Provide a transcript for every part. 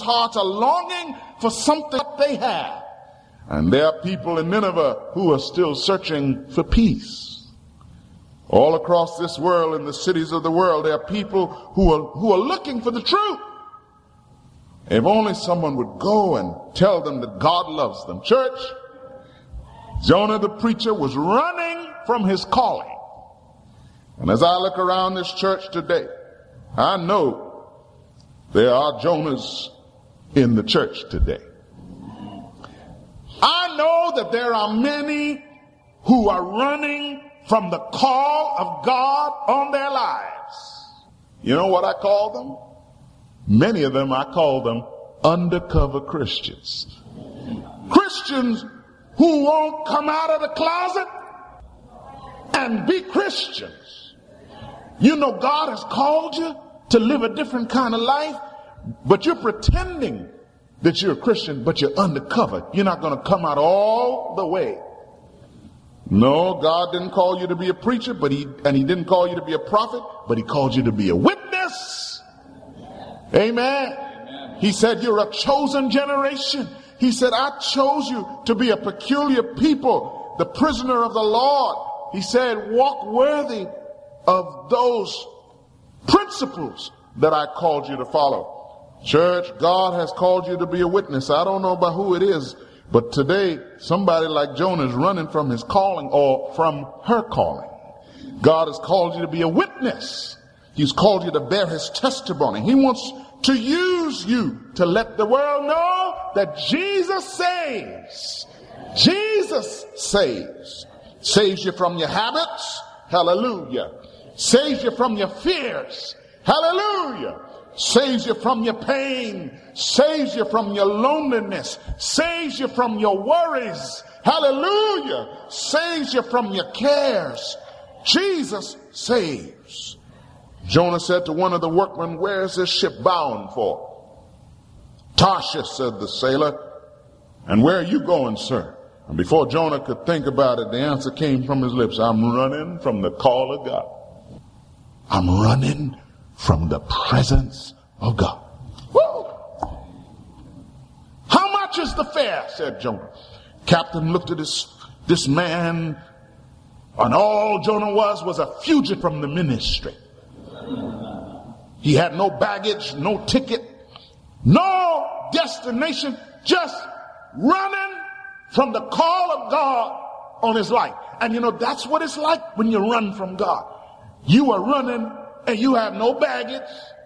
hearts are longing for something that they have. And there are people in Nineveh who are still searching for peace. All across this world, in the cities of the world, there are people who are looking for the truth. If only someone would go and tell them that God loves them. Church, Jonah the preacher was running from his calling. And as I look around this church today, I know there are Jonahs in the church today. I know that there are many who are running from the call of God on their lives. You know what I call them? Many of them, I call them undercover Christians. Christians who won't come out of the closet and be Christians. You know, God has called you to live a different kind of life, but you're pretending that you're a Christian, but you're undercover. You're not going to come out all the way. No, God didn't call you to be a preacher, he didn't call you to be a prophet, but he called you to be a witness. Amen. He said, you're a chosen generation. He said, I chose you to be a peculiar people, the prisoner of the Lord. He said, walk worthy of those principles that I called you to follow. Church, God has called you to be a witness. I don't know about who it is, but today somebody like Jonah is running from his calling or from her calling. God has called you to be a witness. He's called you to bear his testimony. He wants to use you to let the world know that Jesus saves. Jesus saves. Saves you from your habits. Hallelujah. Saves you from your fears. Hallelujah. Saves you from your pain. Saves you from your loneliness. Saves you from your worries. Hallelujah. Saves you from your cares. Jesus saves. Jonah said to one of the workmen, where is this ship bound for? Tarshish, said the sailor. And where are you going, sir? And before Jonah could think about it, the answer came from his lips. I'm running from the call of God. I'm running from the presence of God. Woo! How much is the fare? Said Jonah. Captain looked at this man, and all Jonah was a fugitive from the ministry. He had no baggage, no ticket, no destination, just running from the call of God on his life. And you know, that's what it's like when you run from God. You are running and you have no baggage.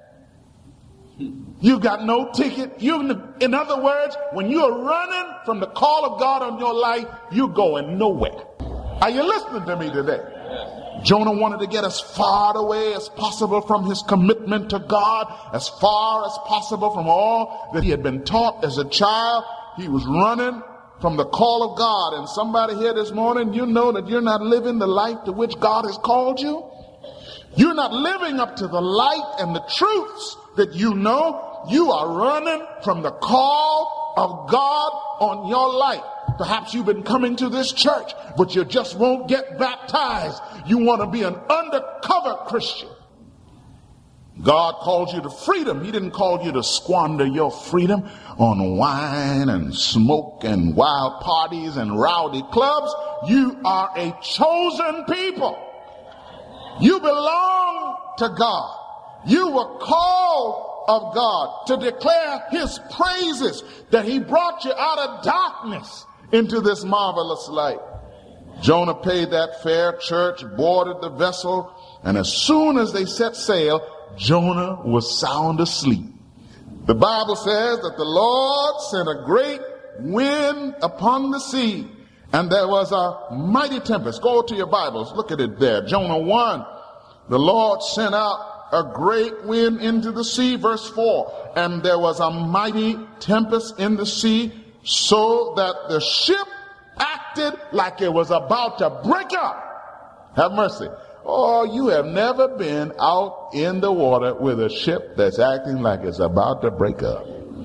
You got no ticket. In other words, when you are running from the call of God on your life, you're going nowhere. Are you listening to me today? Jonah wanted to get as far away as possible from his commitment to God, as far as possible from all that he had been taught as a child. He was running from the call of God. And somebody here this morning, you know that you're not living the life to which God has called you. You're not living up to the light and the truths that you know. You are running from the call of God on your life. Perhaps you've been coming to this church, but you just won't get baptized. You want to be an undercover Christian. God called you to freedom. He didn't call you to squander your freedom on wine and smoke and wild parties and rowdy clubs. You are a chosen people. You belong to God. You were called of God to declare his praises, that he brought you out of darkness into this marvelous light. Jonah paid that fare, church, boarded the vessel, and as soon as they set sail, Jonah was sound asleep. The Bible says that the Lord sent a great wind upon the sea, and there was a mighty tempest. Go to your Bibles, look at it there. Jonah 1, the Lord sent out a great wind into the sea, verse 4, and there was a mighty tempest in the sea, so that the ship acted like it was about to break up. Have mercy. Oh, you have never been out in the water with a ship that's acting like it's about to break up.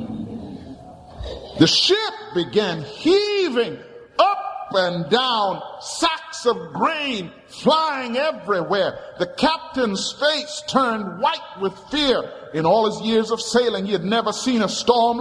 The ship began heaving up and down, sacks of grain flying everywhere. The captain's face turned white with fear. In all his years of sailing, he had never seen a storm